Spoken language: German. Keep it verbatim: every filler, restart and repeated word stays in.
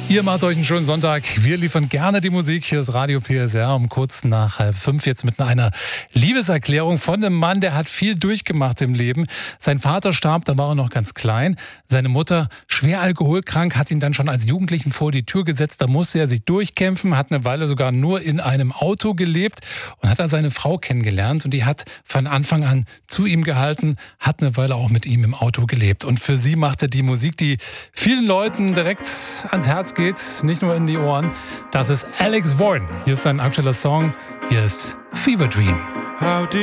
Ihr macht euch einen schönen Sonntag. Wir liefern gerne die Musik. Hier ist Radio P S R um kurz nach halb fünf. Jetzt mit einer Liebeserklärung von einem Mann, der hat viel durchgemacht im Leben. Sein Vater starb, da war er noch ganz klein. Seine Mutter, schwer alkoholkrank, hat ihn dann schon als Jugendlichen vor die Tür gesetzt. Da musste er sich durchkämpfen, hat eine Weile sogar nur in einem Auto gelebt und hat da seine Frau kennengelernt. Und die hat von Anfang an zu ihm gehalten, hat eine Weile auch mit ihm im Auto gelebt. Und für sie macht er die Musik, die vielen Leuten direkt ans Herz geht, nicht nur in die Ohren. Das ist Alex Warren. Hier ist sein aktueller Song. Hier ist Fever Dream.